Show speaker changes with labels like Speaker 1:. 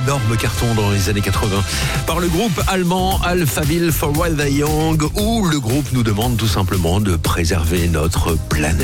Speaker 1: énorme carton dans les années 80 par le groupe allemand Alphaville for While They're Young, où le groupe nous demande tout simplement de préserver notre planète.